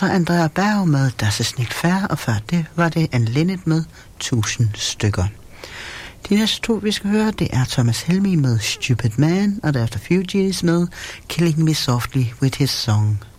så Andrea Berg med Das ist nicht fair, og før det var det Anne Linnet med 1000 stykker. De næste to, vi skal høre, det er Thomas Helmig med Stupid Man, og derefter Fugees med Killing Me Softly with His Song.